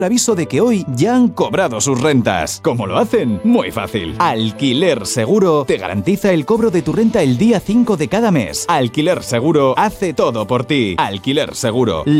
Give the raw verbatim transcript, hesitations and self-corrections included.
aviso de que hoy ya han cobrado sus rentas. ¿Cómo lo hacen? Muy fácil. Alquiler Seguro te garantiza el cobro de tu renta el día cinco de cada mes. Alquiler Seguro hace todo por ti. Alquiler Seguro.